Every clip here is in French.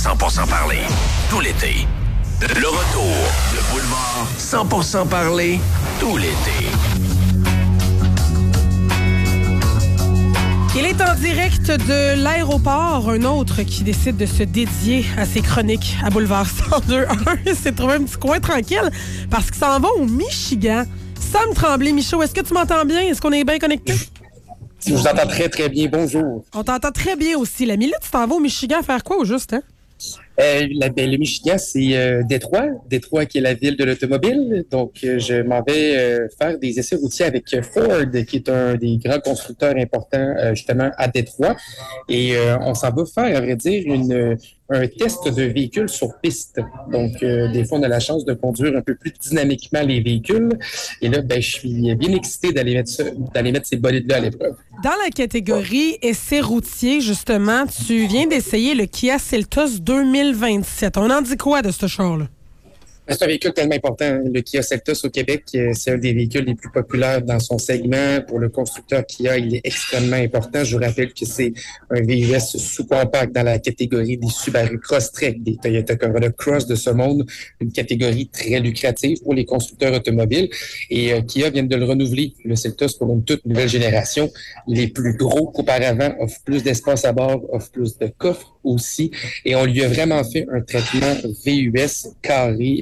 100% parler, tout l'été. Le retour de Boulevard 100% parler, tout l'été. Il est en direct de l'aéroport, un autre qui décide de se dédier à ses chroniques à Boulevard 102.1. C'est trouvé un petit coin tranquille parce qu'il s'en va au Michigan. Sam Tremblay, Michaud, est-ce que tu m'entends bien? Est-ce qu'on est bien connectés? Je vous entends très, très bien. Bonjour. On t'entend très bien aussi. La minute, tu t'en vas au Michigan faire quoi au juste, hein? Le Michigan, c'est Détroit. Détroit qui est la ville de l'automobile. Donc, je m'en vais faire des essais routiers avec Ford, qui est un des grands constructeurs importants justement à Détroit. Et on s'en va faire, à vrai dire, un test de véhicules sur piste. Donc, des fois, on a la chance de conduire un peu plus dynamiquement les véhicules. Et là, je suis bien excité d'aller mettre ces bolides-là à l'épreuve. Dans la catégorie essais routiers, justement, tu viens d'essayer le Kia Seltos 2027. On en dit quoi de ce char-là? C'est un véhicule tellement important. Le Kia Seltos au Québec, c'est un des véhicules les plus populaires dans son segment. Pour le constructeur Kia, il est extrêmement important. Je vous rappelle que c'est un VUS sous-compact dans la catégorie des Subaru Crosstrek, des Toyota Corolla Cross de ce monde. Une catégorie très lucrative pour les constructeurs automobiles. Et Kia vient de le renouveler, le Seltos, pour une toute nouvelle génération. Il est plus gros qu'auparavant, offre plus d'espace à bord, offre plus de coffres aussi. Et on lui a vraiment fait un traitement VUS carré,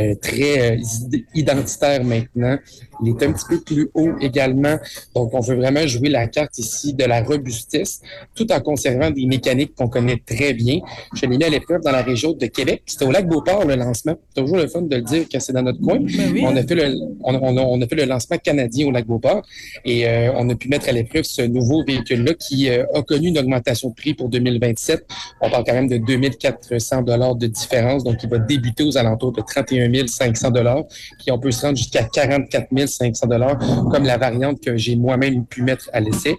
très identitaire maintenant. Il est un petit peu plus haut également. Donc, on veut vraiment jouer la carte ici de la robustesse, tout en conservant des mécaniques qu'on connaît très bien. Je l'ai mis à l'épreuve dans la région de Québec. C'était au Lac-Beauport, le lancement. Toujours le fun de le dire quand c'est dans notre coin. Ben oui. On a fait le lancement canadien au Lac-Beauport et on a pu mettre à l'épreuve ce nouveau véhicule-là qui a connu une augmentation de prix pour 2027. On parle quand même de 2400 $ de différence. Donc, il va débuter aux alentours de 31 500 $. Puis, on peut se rendre jusqu'à 44 500 $, comme la variante que j'ai moi-même pu mettre à l'essai.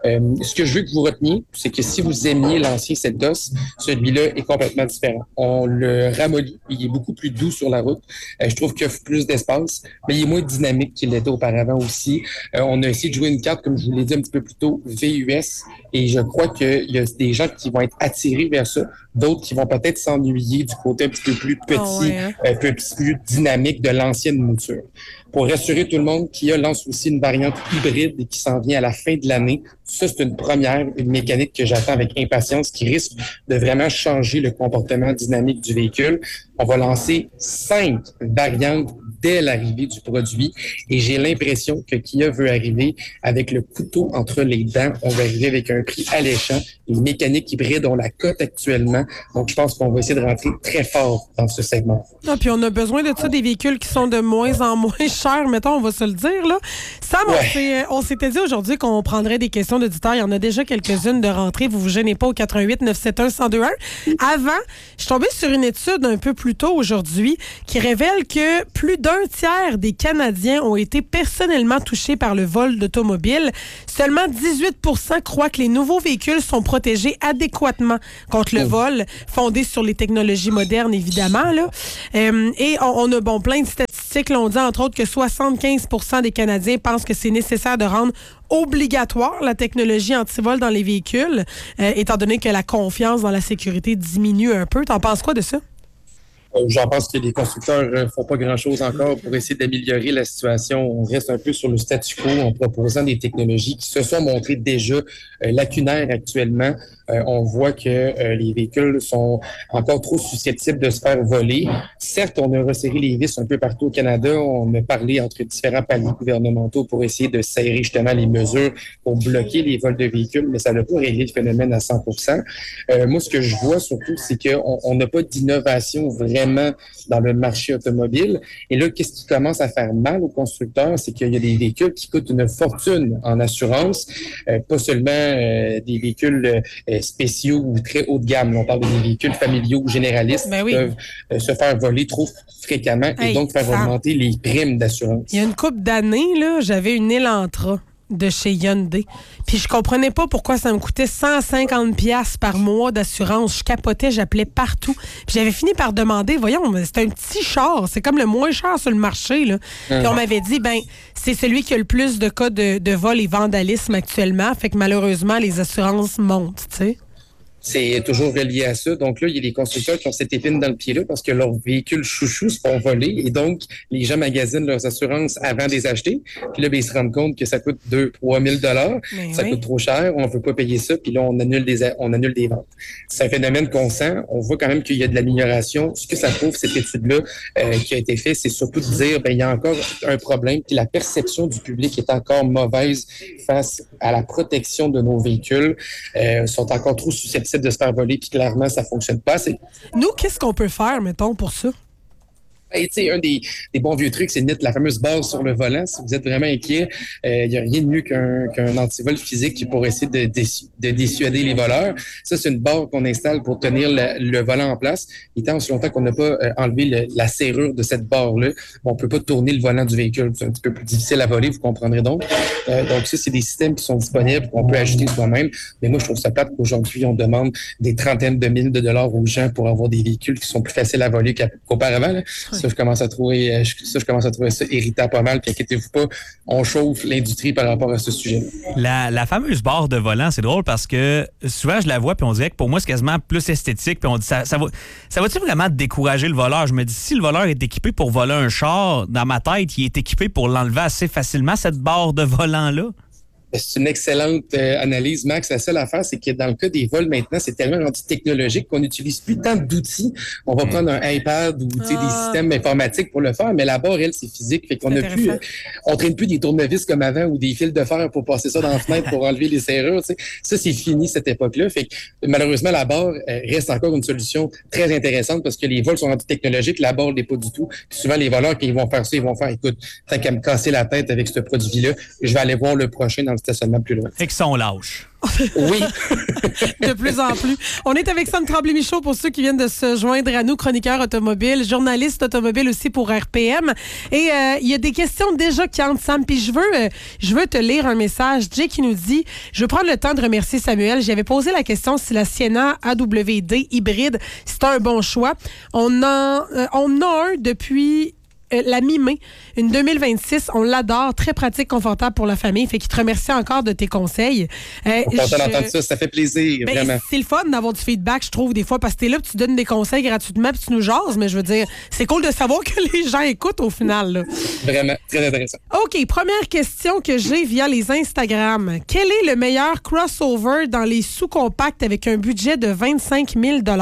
Ce que je veux que vous reteniez, c'est que si vous aimiez l'ancien Seltos, celui-là est complètement différent. On le ramollit. Il est beaucoup plus doux sur la route. Je trouve qu'il offre plus d'espace, mais il est moins dynamique qu'il l'était auparavant aussi. On a essayé de jouer une carte, comme je vous l'ai dit un petit peu plus tôt, VUS, et je crois qu'il y a des gens qui vont être attirés vers ça, d'autres qui vont peut-être s'ennuyer du côté un petit peu plus petit, un peu plus dynamique de l'ancienne mouture. Pour rassurer tout le monde, Kia lance aussi une variante hybride qui s'en vient à la fin de l'année. Ça, c'est une première, une mécanique que j'attends avec impatience qui risque de vraiment changer le comportement dynamique du véhicule. On va lancer 5 variantes dès l'arrivée du produit et j'ai l'impression que Kia veut arriver avec le couteau entre les dents. On va arriver avec un prix alléchant. Les mécaniques hybrides, on la cote actuellement. Donc, je pense qu'on va essayer de rentrer très fort dans ce segment. Ah, puis on a besoin de ça, des véhicules qui sont de moins en moins chers, mettons, on va se le dire, là. Sam, on s'était dit aujourd'hui qu'on prendrait des questions d'auditeurs. Il y en a déjà quelques-unes de rentrée. Vous vous gênez pas au 88 971 1021. Avant, je suis tombée sur une étude un peu plus tôt aujourd'hui qui révèle que plus d'un tiers des Canadiens ont été personnellement touchés par le vol d'automobile. Seulement 18 % croient que les nouveaux véhicules sont protégés adéquatement contre le vol, fondés sur les technologies modernes, évidemment, là. Et on a plein de statistiques. Là, on dit, entre autres, que 75 % des Canadiens pensent que c'est nécessaire de rendre obligatoire la technologie anti-vol dans les véhicules, étant donné que la confiance dans la sécurité diminue un peu. T'en penses quoi de ça? J'en pense que les constructeurs font pas grand-chose encore pour essayer d'améliorer la situation. On reste un peu sur le statu quo en proposant des technologies qui se sont montrées déjà lacunaires actuellement. On voit que les véhicules sont encore trop susceptibles de se faire voler. Certes, on a resserré les vis un peu partout au Canada. On a parlé entre différents paliers gouvernementaux pour essayer de serrer justement les mesures pour bloquer les vols de véhicules, mais ça n'a pas réglé le phénomène à 100 %. Moi, ce que je vois surtout, c'est qu'on n'a pas d'innovation vraiment dans le marché automobile. Et là, qu'est-ce qui commence à faire mal aux constructeurs? C'est qu'il y a des véhicules qui coûtent une fortune en assurance, pas seulement des véhicules spéciaux ou très haut de gamme. On parle des véhicules familiaux ou généralistes qui peuvent se faire voler trop fréquemment et donc faire augmenter les primes d'assurance. Il y a une couple d'années, là, j'avais une Elantra de chez Hyundai. Puis je comprenais pas pourquoi ça me coûtait 150 $ par mois d'assurance. Je capotais, j'appelais partout. Puis j'avais fini par demander, voyons, c'est un petit char, c'est comme le moins cher sur le marché, là. Puis on m'avait dit, c'est celui qui a le plus de cas de vol et vandalisme actuellement, fait que malheureusement, les assurances montent, tu sais. C'est toujours relié à ça. Donc là, il y a des constructeurs qui ont cette épine dans le pied-là parce que leurs véhicules chouchous se font voler et donc les gens magasinent leurs assurances avant de les acheter. Puis là, ben, ils se rendent compte que ça coûte 2-3 000 $. Ça coûte trop cher, on ne veut pas payer ça, puis là, on annule des ventes. C'est un phénomène qu'on sent. On voit quand même qu'il y a de l'amélioration. Ce que ça prouve, cette étude-là qui a été faite, c'est surtout de dire ben il y a encore un problème, puis la perception du public est encore mauvaise face à la protection de nos véhicules. Sont encore trop susceptibles de se faire voler, puis clairement, ça fonctionne pas. Nous, qu'est-ce qu'on peut faire, mettons, pour ça? Ben, un des bons vieux trucs, c'est de mettre la fameuse barre sur le volant. Si vous êtes vraiment inquiet, il n'y a rien de mieux qu'un antivol physique pour essayer de dissuader les voleurs. Ça, c'est une barre qu'on installe pour tenir le volant en place. Et tant aussi longtemps qu'on n'a pas enlevé la serrure de cette barre-là, on ne peut pas tourner le volant du véhicule. C'est un petit peu plus difficile à voler, vous comprendrez donc. Donc ça, c'est des systèmes qui sont disponibles, qu'on peut ajouter soi-même. Mais moi, je trouve ça plate qu'aujourd'hui, on demande des trentaines de milliers de dollars aux gens pour avoir des véhicules qui sont plus faciles à voler qu'auparavant. Là. Ça, je commence à trouver ça irritant pas mal. Puis inquiétez-vous pas, on chauffe l'industrie par rapport à ce sujet. La fameuse barre de volant, c'est drôle parce que souvent je la vois puis on dirait que pour moi c'est quasiment plus esthétique. Puis on dit ça va-tu vraiment décourager le voleur? Je me dis si le voleur est équipé pour voler un char, dans ma tête, il est équipé pour l'enlever assez facilement cette barre de volant-là. C'est une excellente analyse, Max. La seule affaire, c'est que dans le cas des vols maintenant, c'est tellement rendu technologique qu'on n'utilise plus tant d'outils. On va prendre un iPad ou des systèmes informatiques pour le faire, mais la barre, elle, c'est physique. Fait qu'on on traîne plus des tournevis comme avant ou des fils de fer pour passer ça dans la fenêtre pour enlever les serrures. T'sais. Ça, c'est fini, cette époque-là. Fait que malheureusement, la barre reste encore une solution très intéressante parce que les vols sont rendus technologiques. La barre l'est pas du tout. Puis souvent, les voleurs, quand ils vont faire ça, ils vont faire, écoute, tant qu'à me casser la tête avec ce produit-là, je vais aller voir le prochain dans le stationnement plus loin. Et qu'ils sont lâches. Oui. De plus en plus. On est avec Sam Tremblay-Michaud pour ceux qui viennent de se joindre à nous, chroniqueur automobile, journaliste automobile aussi pour RPM. Et il y a des questions déjà qui entrent, Sam. Puis je veux te lire un message. Jay qui nous dit, je veux prendre le temps de remercier Samuel. J'avais posé la question si la Sienna AWD hybride, c'était un bon choix. On a un depuis la mi-mai, une 2026, on l'adore, très pratique, confortable pour la famille. Fait qu'il te remercie encore de tes conseils. On est content d'entendre ça fait plaisir, vraiment. C'est le fun d'avoir du feedback, je trouve, des fois, parce que t'es là, tu donnes des conseils gratuitement, puis tu nous jases, mais je veux dire, c'est cool de savoir que les gens écoutent au final. Là. Vraiment, très intéressant. OK, première question que j'ai via les Instagram. Quel est le meilleur crossover dans les sous-compacts avec un budget de 25 000 $?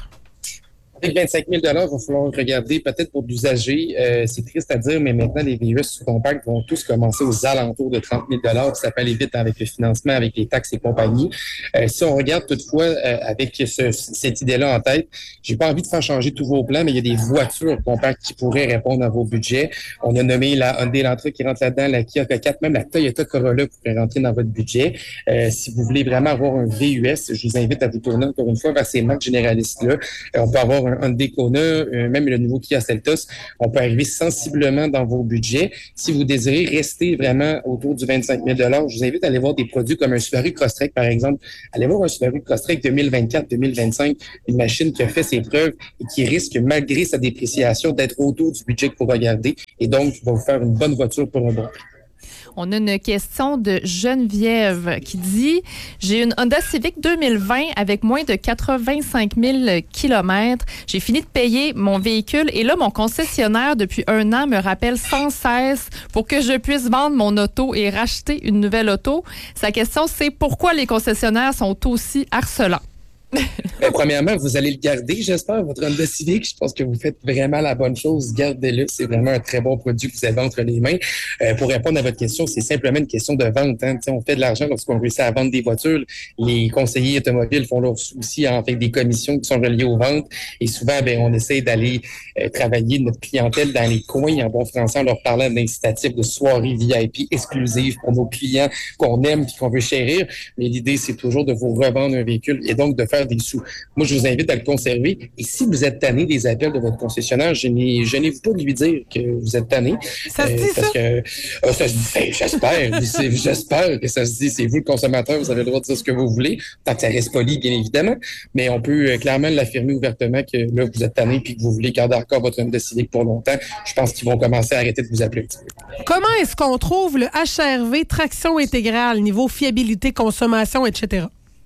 Avec 25 000 $, il va falloir regarder peut-être pour l'usager. C'est triste à dire, mais maintenant, les VUS sous-compacts vont tous commencer aux alentours de 30 000 $. Ça peut aller vite avec le financement, avec les taxes et compagnie. Si on regarde toutefois avec cette idée-là en tête, j'ai pas envie de faire changer tous vos plans, mais il y a des voitures compactes qui pourraient répondre à vos budgets. On a nommé la Hyundai Elantra qui rentre là-dedans, la Kia K4, même la Toyota Corolla pourrait rentrer dans votre budget. Si vous voulez vraiment avoir un VUS, je vous invite à vous tourner encore une fois vers ces marques généralistes-là. On peut avoir un Hyundai Kona, même le nouveau Kia Seltos, on peut arriver sensiblement dans vos budgets. Si vous désirez rester vraiment autour du 25 000 $, je vous invite à aller voir des produits comme un Subaru Crosstrek, par exemple. Allez voir un Subaru Crosstrek 2024-2025, une machine qui a fait ses preuves et qui risque, malgré sa dépréciation, d'être autour du budget que vous regardez et donc va vous faire une bonne voiture pour un bon prix. On a une question de Geneviève qui dit « J'ai une Honda Civic 2020 avec moins de 85 000 km. J'ai fini de payer mon véhicule et là, mon concessionnaire, depuis 1 an, me rappelle sans cesse pour que je puisse vendre mon auto et racheter une nouvelle auto. Sa question, c'est pourquoi les concessionnaires sont aussi harcelants? » Ben, premièrement, vous allez le garder, j'espère, votre Honda Civic. Je pense que vous faites vraiment la bonne chose. Gardez-le. C'est vraiment un très bon produit que vous avez entre les mains. Pour répondre à votre question, c'est simplement une question de vente. Hein. On fait de l'argent lorsqu'on réussit à vendre des voitures. Les conseillers automobiles font leur souci en fait des commissions qui sont reliées aux ventes. Et souvent, ben, on essaie d'aller travailler notre clientèle dans les coins, en bon français, en leur parlant d'incitatifs de soirées VIP exclusives pour nos clients qu'on aime et qu'on veut chérir. Mais l'idée, c'est toujours de vous revendre un véhicule et donc de faire des sous. Moi, je vous invite à le conserver. Et si vous êtes tanné des appels de votre concessionnaire, gênez-vous pas de lui dire que vous êtes tanné. Ça se dit, parce que ça se dit, j'espère que ça se dit. C'est vous le consommateur, vous avez le droit de dire ce que vous voulez, tant que ça reste poli, bien évidemment. Mais on peut clairement l'affirmer ouvertement que là, vous êtes tanné et que vous voulez garder encore votre Honda Civic pour longtemps. Je pense qu'ils vont commencer à arrêter de vous appeler un petit peu. Comment est-ce qu'on trouve le HRV traction intégrale, niveau fiabilité, consommation, etc.?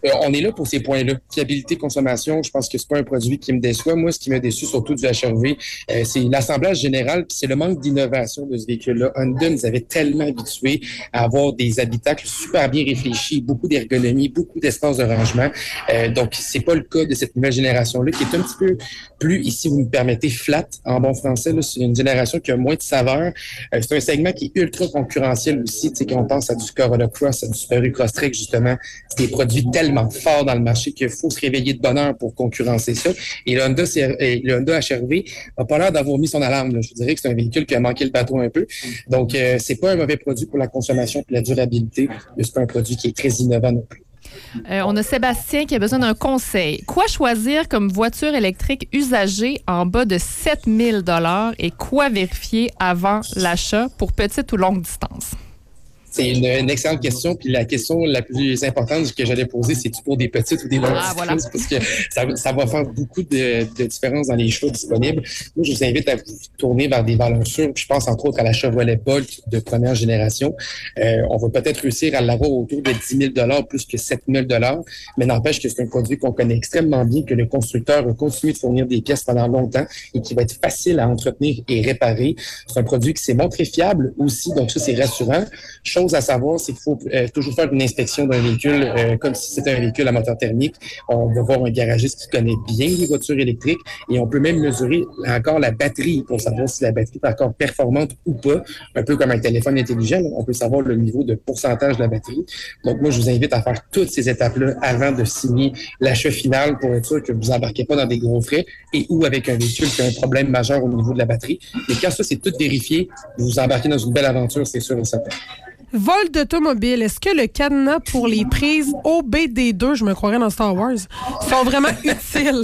On est là pour ces points-là. Fiabilité, consommation, je pense que c'est pas un produit qui me déçoit. Moi, ce qui m'a déçu surtout du HR-V, c'est l'assemblage général, puis c'est le manque d'innovation de ce véhicule-là. Honda nous avait tellement habitués à avoir des habitacles super bien réfléchis, beaucoup d'ergonomie, beaucoup d'espace de rangement. Donc, c'est pas le cas de cette nouvelle génération-là, qui est un petit peu plus, ici, vous me permettez, flat, en bon français. Là. C'est une génération qui a moins de saveur. C'est un segment qui est ultra concurrentiel aussi. Tu sais, quand on pense à du Corolla Cross, à du Subaru Crosstrek, justement, c'est des produits tellement forts dans le marché qu'il faut se réveiller de bonne heure pour concurrencer ça. Et le Honda HR-V n'a pas l'air d'avoir mis son alarme. Là. Je dirais que c'est un véhicule qui a manqué le bateau un peu. Donc, c'est pas un mauvais produit pour la consommation et la durabilité, mais c'est pas un produit qui est très innovant non plus. On a Sébastien qui a besoin d'un conseil. Quoi choisir comme voiture électrique usagée en bas de 7 000 $ et quoi vérifier avant l'achat pour petite ou longue distance? C'est une excellente question. Puis la question la plus importante que j'allais poser, c'est-tu pour des petites ou des longues distances? Voilà. Parce que ça va faire beaucoup de différence dans les choix disponibles. Moi, je vous invite à vous tourner vers des valeurs sûres. Puis je pense entre autres à la Chevrolet Bolt de première génération. On va peut-être réussir à l'avoir autour de 10 000 $ plus que 7 000 $. Mais n'empêche que c'est un produit qu'on connaît extrêmement bien, que le constructeur va continuer de fournir des pièces pendant longtemps et qui va être facile à entretenir et réparer. C'est un produit qui s'est montré fiable aussi. Donc ça, c'est rassurant. Chose à savoir, c'est qu'il faut toujours faire une inspection d'un véhicule comme si c'était un véhicule à moteur thermique. On va voir un garagiste qui connaît bien les voitures électriques et on peut même mesurer encore la batterie pour savoir si la batterie est encore performante ou pas. Un peu comme un téléphone intelligent, on peut savoir le niveau de pourcentage de la batterie. Donc moi, je vous invite à faire toutes ces étapes-là avant de signer l'achat final pour être sûr que vous n'embarquez pas dans des gros frais et ou avec un véhicule qui a un problème majeur au niveau de la batterie. Et quand ça, c'est tout vérifié, vous embarquez dans une belle aventure, c'est sûr et certain. Vol d'automobile, est-ce que le cadenas pour les prises OBD2, je me croirais dans Star Wars, sont vraiment utiles?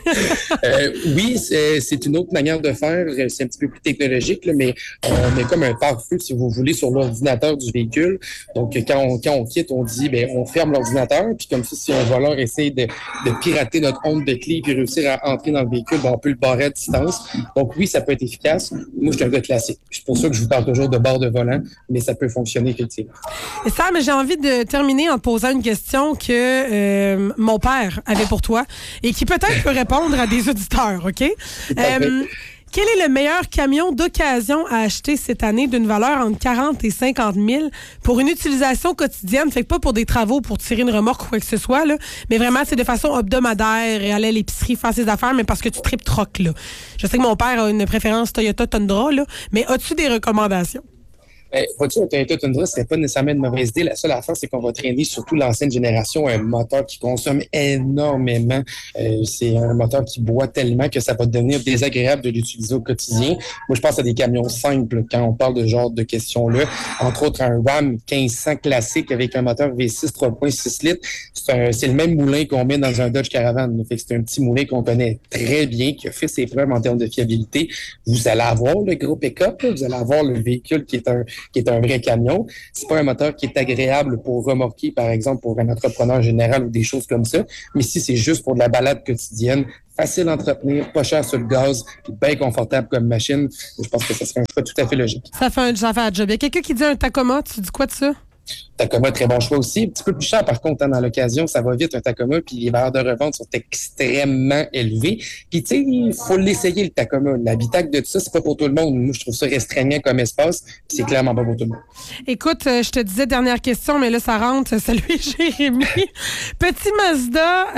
Oui, c'est une autre manière de faire. C'est un petit peu plus technologique, là, mais on met comme un pare-feu, si vous voulez, sur l'ordinateur du véhicule. Donc, quand on quitte, on dit, on ferme l'ordinateur. Puis comme ça, si un voleur essaie de pirater notre honte de clé et réussir à entrer dans le véhicule, on peut le barrer à distance. Donc oui, ça peut être efficace. Moi, je suis un gars classique. C'est pour ça que je vous parle toujours de bord de volant, mais ça peut fonctionner. Effectivement. Sam, j'ai envie de terminer en te posant une question que mon père avait pour toi et qui peut-être peut répondre à des auditeurs, OK? Quel est le meilleur camion d'occasion à acheter cette année d'une valeur entre 40 et 50 000 pour une utilisation quotidienne? Fait que pas pour des travaux, pour tirer une remorque ou quoi que ce soit, là, mais vraiment, c'est de façon hebdomadaire et aller à l'épicerie, faire ses affaires, mais parce que tu tripes troc, là. Je sais que mon père a une préférence Toyota Tundra, là, mais as-tu des recommandations? Voiture Toyota Tundra, ce serait pas nécessairement une mauvaise idée. La seule affaire, c'est qu'on va traîner surtout l'ancienne génération, un moteur qui consomme énormément. C'est un moteur qui boit tellement que ça va devenir désagréable de l'utiliser au quotidien. Moi, je pense à des camions simples quand on parle de genre de questions-là. Entre autres, un Ram 1500 classique avec un moteur V6 3.6 litres. C'est le même moulin qu'on met dans un Dodge Caravan. Fait que c'est un petit moulin qu'on connaît très bien, qui a fait ses preuves en termes de fiabilité. Vous allez avoir le gros pick-up, vous allez avoir le véhicule qui est un vrai camion. C'est pas un moteur qui est agréable pour remorquer, par exemple, pour un entrepreneur général ou des choses comme ça. Mais si c'est juste pour de la balade quotidienne, facile à entretenir, pas cher sur le gaz, puis bien confortable comme machine, je pense que ça serait un choix tout à fait logique. Ça fait un job. Il y a quelqu'un qui dit un Tacoma, tu dis quoi de ça? Tacoma, très bon choix aussi. Un petit peu plus cher, par contre, dans l'occasion, ça va vite, un Tacoma, puis les valeurs de revente sont extrêmement élevées. Puis, tu sais, il faut l'essayer, le Tacoma. L'habitacle de tout ça, c'est pas pour tout le monde. Moi, je trouve ça restreignant comme espace, puis c'est clairement pas pour tout le monde. Écoute, je te disais dernière question, mais là, ça rentre. Salut, Jérémy. Petit Mazda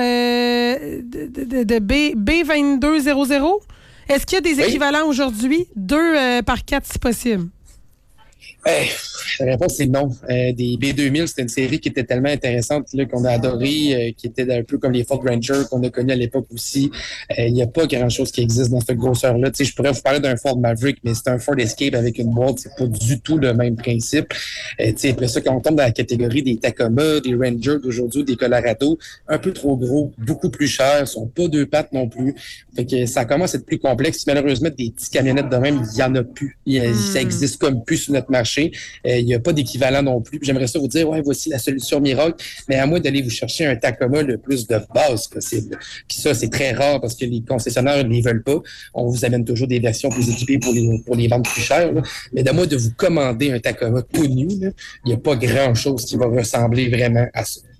de B2200. Est-ce qu'il y a des équivalents aujourd'hui? 2 par 4, si possible. La réponse, c'est non. Des B2000, c'était une série qui était tellement intéressante là, qu'on a adoré, qui était un peu comme les Ford Ranger qu'on a connus à l'époque aussi. Il n'y a pas grand-chose qui existe dans cette grosseur-là. Tu sais, je pourrais vous parler d'un Ford Maverick, mais c'est un Ford Escape avec une boîte. C'est pas du tout le même principe. Tu sais, après ça, quand on tombe dans la catégorie des Tacoma, des Ranger d'aujourd'hui, des Colorado, un peu trop gros, beaucoup plus chers, sont pas 2 pattes non plus. Fait que ça commence à être plus complexe. Malheureusement, des petites camionnettes de même, il y en a plus. Ça existe comme plus sur notre marché. Il n'y a pas d'équivalent non plus. J'aimerais ça vous dire, voici la solution miracle, mais à moins d'aller vous chercher un Tacoma le plus de base possible. Puis ça, c'est très rare parce que les concessionnaires ne les veulent pas. On vous amène toujours des versions plus équipées pour les vendre plus chères. Là. Mais à moins de vous commander un Tacoma tout nu, il n'y a pas grand-chose qui va ressembler vraiment à ça.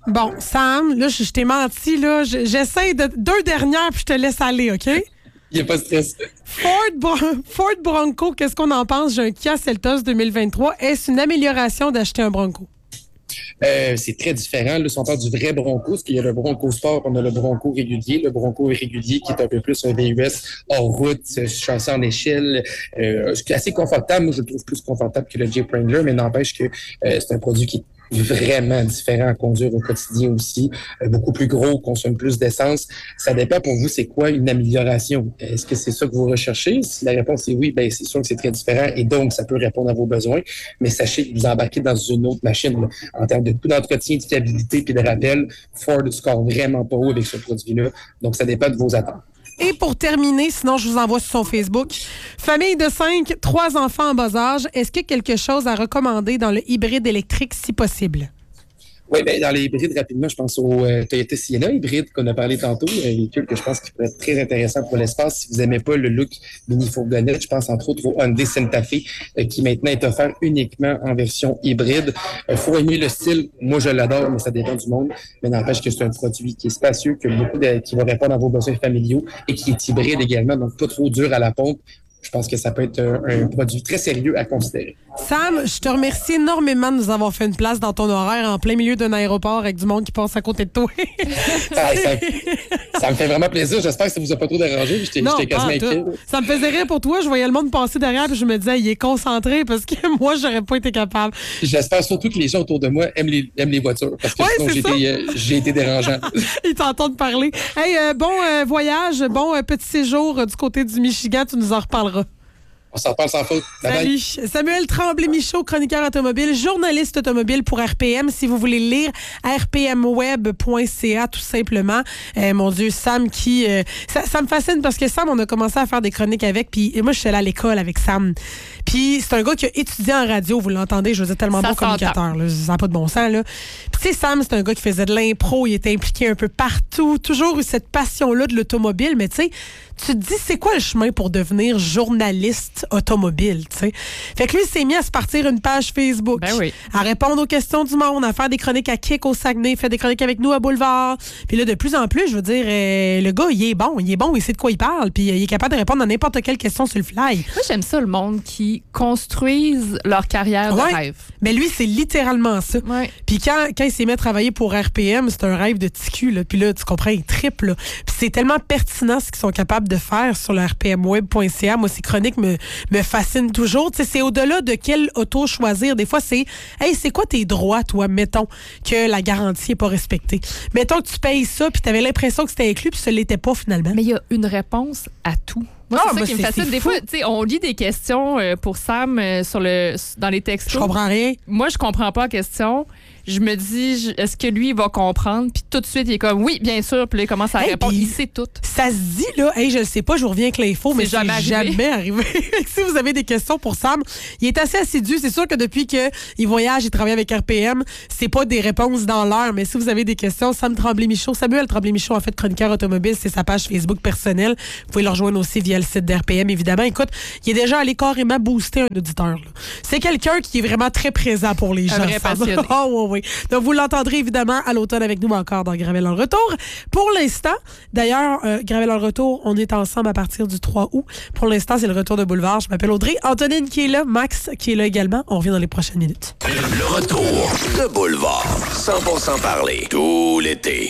Bon, Sam, là, je t'ai menti, là. J'essaie de 2 dernières, puis je te laisse aller, OK? Il n'y a pas de stress. Ford Bronco, qu'est-ce qu'on en pense? J'ai un Kia Seltos 2023. Est-ce une amélioration d'acheter un Bronco? C'est très différent. Là, si on parle du vrai Bronco, parce qu'il y a le Bronco Sport, on a le Bronco régulier. Le Bronco régulier qui est un peu plus un VUS hors route, châssis en échelle, assez confortable. Moi, je le trouve plus confortable que le Jeep Wrangler, mais n'empêche que c'est un produit qui est vraiment différent à conduire au quotidien aussi. Beaucoup plus gros, consomme plus d'essence. Ça dépend pour vous, c'est quoi une amélioration? Est-ce que c'est ça que vous recherchez? Si la réponse est oui, ben c'est sûr que c'est très différent et donc ça peut répondre à vos besoins. Mais sachez que vous embarquez dans une autre machine. Là. En termes de coût d'entretien, de fiabilité puis de rappel, Ford score vraiment pas haut avec ce produit-là. Donc, ça dépend de vos attentes. Et pour terminer, sinon je vous envoie sur son Facebook. Famille de 5, 3 enfants en bas âge. Est-ce qu'il y a quelque chose à recommander dans le hybride électrique si possible? Oui, bien, dans les hybrides, rapidement, je pense au Toyota Sienna hybride qu'on a parlé tantôt, un véhicule que je pense qui pourrait être très intéressant pour l'espace. Si vous n'aimez pas le look mini-fourgonnette, je pense entre autres au Hyundai Santa Fe, qui maintenant est offert uniquement en version hybride. Faut aimer le style. Moi, je l'adore, mais ça dépend du monde. Mais n'empêche que c'est un produit qui est spacieux, qui va répondre à vos besoins familiaux et qui est hybride également, donc pas trop dur à la pompe. Je pense que ça peut être un produit très sérieux à considérer. Sam, je te remercie énormément de nous avoir fait une place dans ton horaire en plein milieu d'un aéroport avec du monde qui passe à côté de toi. Ça me fait vraiment plaisir. J'espère que ça vous a pas trop dérangé. J'étais quasiment inquiet. Ça me faisait rire pour toi. Je voyais le monde passer derrière et je me disais, il est concentré parce que moi, j'aurais pas été capable. J'espère surtout que les gens autour de moi aiment les voitures parce que sinon, j'ai été dérangeant. Ils t'entendent parler. Hey, bon voyage, bon petit séjour du côté du Michigan. Tu nous en reparleras. On s'en reparle sans faute. Salut. Samuel Tremblay-Michaud, chroniqueur automobile, journaliste automobile pour RPM. Si vous voulez lire, rpmweb.ca tout simplement. Mon Dieu, Sam qui... ça me fascine parce que Sam, on a commencé à faire des chroniques avec. Puis moi, je suis allée à l'école avec Sam. Puis c'est un gars qui a étudié en radio. Vous l'entendez, je veux dire, tellement bon communicateur. Là, ça n'a pas de bon sens. Là. Puis tu sais, Sam, c'est un gars qui faisait de l'impro. Il était impliqué un peu partout. Toujours eu cette passion-là de l'automobile. Mais tu sais, tu te dis, c'est quoi le chemin pour devenir journaliste automobile, tu sais? Fait que lui, il s'est mis à se partir une page Facebook, à répondre aux questions du monde, à faire des chroniques à Kik au Saguenay, fait des chroniques avec nous à Boulevard. Puis là, de plus en plus, je veux dire, le gars, il est bon, il sait de quoi il parle, puis il est capable de répondre à n'importe quelle question sur le fly. Moi, j'aime ça, le monde qui construisent leur carrière de rêve. Mais lui, c'est littéralement ça. Ouais. Puis quand il s'est mis à travailler pour RPM, c'est un rêve de ticu, là. Puis là, tu comprends, il triple, là. Puis c'est tellement pertinent ce qu'ils sont capables de faire sur le rpmweb.ca. Moi, ces chroniques me fascinent toujours. Tu sais, c'est au-delà de quelle auto choisir. Des fois, c'est, hey, c'est quoi tes droits, toi? Mettons que la garantie n'est pas respectée. Mettons que tu payes ça, puis tu avais l'impression que c'était inclus, puis ça ne l'était pas finalement. Mais il y a une réponse à tout. Moi, c'est ça qui me fascine. Des fois, tu sais, on lit des questions pour Sam dans les textos. Je comprends rien. Moi, je comprends pas la question. Je me dis, est-ce que lui, il va comprendre? Puis tout de suite, il est comme, oui, bien sûr. Puis là, il commence à répondre. Il sait tout. Ça se dit, là, hey, je le sais pas, je vous reviens avec l'info, mais c'est jamais arrivé. Si vous avez des questions pour Sam, il est assez assidu. C'est sûr que depuis qu'il voyage, il travaille avec RPM, c'est pas des réponses dans l'heure, mais si vous avez des questions, Samuel Tremblay-Michaud, en fait, chroniqueur automobile, c'est sa page Facebook personnelle. Vous pouvez le rejoindre aussi via le site d'RPM, évidemment. Écoute, il est déjà allé carrément booster un auditeur, là. C'est quelqu'un qui est vraiment très présent pour les gens. Un vrai passionné. Oh, oui. Donc, vous l'entendrez évidemment à l'automne avec nous encore dans Gravel dans le retour. Pour l'instant, d'ailleurs, Gravel dans le retour, on est ensemble à partir du 3 août. Pour l'instant, c'est le retour de Boulevard. Je m'appelle Audrey. Antonine qui est là, Max qui est là également. On revient dans les prochaines minutes. Le retour de Boulevard. 100% parlé. Tout l'été.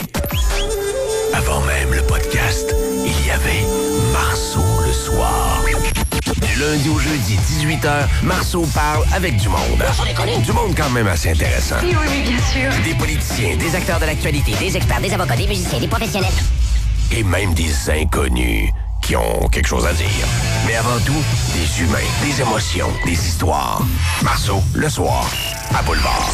Avant même le podcast, il y avait Marceau le soir. Du lundi au jeudi, 18h, Marceau parle avec du monde. Du monde quand même assez intéressant. Oui, bien sûr. Des politiciens, Des acteurs de l'actualité, des experts, des avocats, des musiciens, des professionnels. et même des inconnus qui ont quelque chose à dire. Mais avant tout, des humains, des émotions, des histoires. Marceau, le soir, à Boulevard.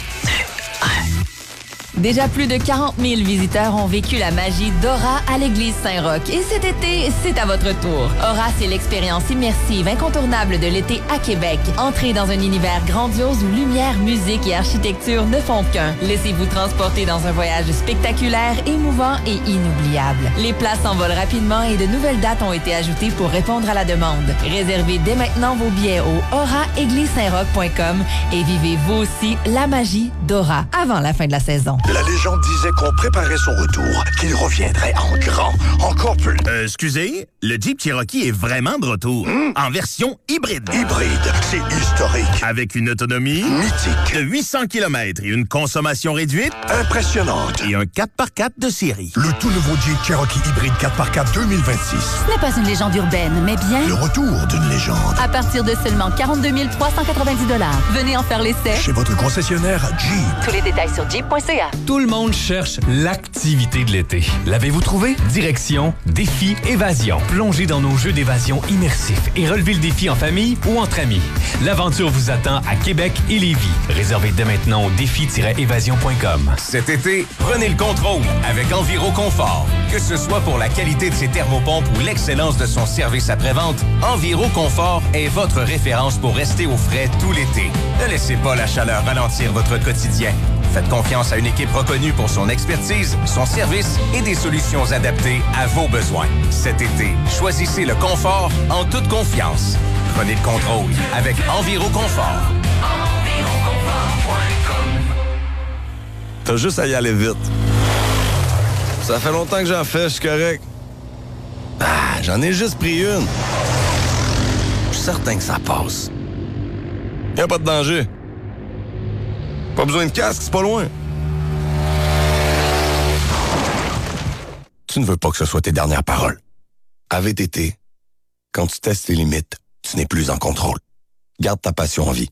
Déjà plus de 40 000 visiteurs ont vécu la magie d'Aura à l'église Saint-Roch. Et cet été, c'est à votre tour. Aura, c'est l'expérience immersive incontournable de l'été à Québec. Entrez dans un univers grandiose où lumière, musique et architecture ne font qu'un. Laissez-vous transporter dans un voyage spectaculaire, émouvant et inoubliable. Les places s'envolent rapidement et de nouvelles dates ont été ajoutées pour répondre à la demande. Réservez dès maintenant vos billets au auraéglisesaintroch.com et vivez vous aussi la magie d'Aura avant la fin de la saison. La légende disait qu'on préparait son retour, qu'il reviendrait en grand, encore plus. Excusez, le Jeep Cherokee est vraiment de retour, en version hybride. Hybride, c'est historique. Avec une autonomie mythique de 800 km et une consommation réduite impressionnante. Et un 4x4 de série. Le tout nouveau Jeep Cherokee hybride 4x4 2026. Ce n'est pas une légende urbaine, mais bien Le retour d'une légende. à partir de seulement 42 390 $. Venez en faire l'essai. Chez votre concessionnaire Jeep. Tous les détails sur jeep.ca. Tout le monde cherche l'activité de l'été. L'avez-vous trouvé? Direction Défi Évasion. Plongez dans nos jeux d'évasion immersifs et relevez le défi en famille ou entre amis. L'aventure vous attend à Québec et Lévis. Réservez dès maintenant au défi-évasion.com. Cet été, prenez le contrôle avec Enviroconfort. Que ce soit pour la qualité de ses thermopompes ou l'excellence de son service après-vente, Enviroconfort est votre référence pour rester au frais tout l'été. Ne laissez pas la chaleur ralentir votre quotidien. Faites confiance à une équipe reconnue pour son expertise, son service et des solutions adaptées à vos besoins. Cet été, choisissez le confort en toute confiance. Prenez le contrôle avec Enviroconfort. T'as juste à y aller vite. Ça fait longtemps que j'en fais, je suis correct. J'en ai juste pris une. Je suis certain que ça passe. Y'a pas de danger. Pas besoin de casque, c'est pas loin. Tu ne veux pas que ce soit tes dernières paroles. À VTT, quand tu testes tes limites, tu n'es plus en contrôle. Garde ta passion en vie.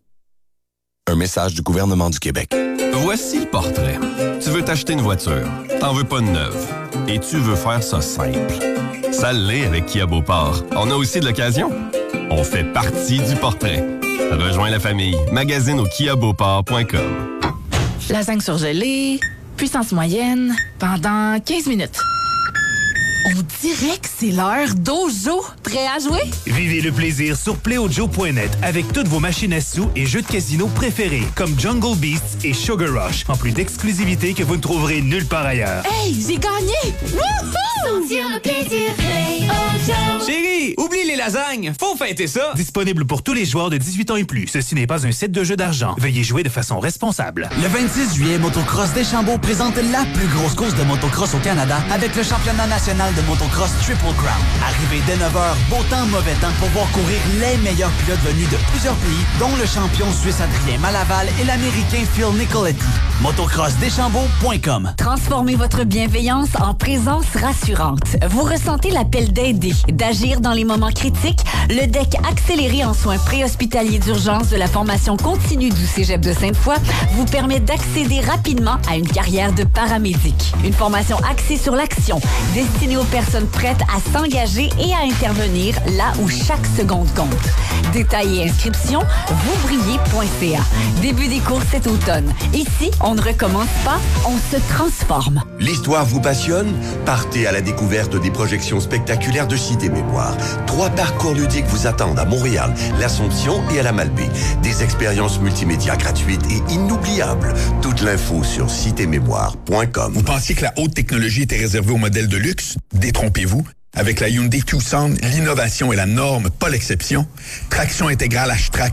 Un message du gouvernement du Québec. Voici le portrait. Tu veux t'acheter une voiture, t'en veux pas de neuve, et tu veux faire ça simple. Ça l'est avec Kia Beauport. On a aussi de l'occasion. On fait partie du portrait. Rejoins la famille. Magasine au kiabeauport.com. Lasagne surgelée, puissance moyenne, pendant 15 minutes. On dirait que c'est l'heure d'Ojo. Prêt à jouer? Vivez le plaisir sur PlayOjo.net avec toutes vos machines à sous et jeux de casino préférés comme Jungle Beasts et Sugar Rush, en plus d'exclusivité que vous ne trouverez nulle part ailleurs. Hey, j'ai gagné! Wouhou! Sentir le plaisir, PlayOjo. Chérie, oublie les lasagnes, faut fêter ça! Disponible pour tous les joueurs de 18 ans et plus. Ceci n'est pas un set de jeu d'argent. Veuillez jouer de façon responsable. Le 26 juillet, Motocross Deschambault présente la plus grosse course de motocross au Canada avec le championnat national de motocross Triple Crown. Arrivé dès 9h, beau temps, mauvais temps pour voir courir les meilleurs pilotes venus de plusieurs pays, dont le champion suisse Adrien Malaval et l'américain Phil Nicoletti. Motocrossdeschambault.com. Transformez votre bienveillance en présence rassurante. Vous ressentez l'appel d'aider, d'agir dans les moments critiques? Le DEC accéléré en soins préhospitaliers d'urgence de la formation continue du Cégep de Sainte-Foy vous permet d'accéder rapidement à une carrière de paramédic. Une formation axée sur l'action, destinée aux personnes prêtes à s'engager et à intervenir là où chaque seconde compte. Détails et inscriptions, vousbrillez.ca. Début des cours cet automne. Ici, on ne recommence pas, on se transforme. L'histoire vous passionne? Partez à la découverte des projections spectaculaires de Cité Mémoire. 3 parcours ludiques vous attendent à Montréal, l'Assomption et à la Malbaie. Des expériences multimédia gratuites et inoubliables. Toute l'info sur citémémoire.com. Vous pensiez que la haute technologie était réservée aux modèles de luxe? Détrompez-vous. Avec la Hyundai Tucson, l'innovation est la norme, pas l'exception. Traction intégrale H-Track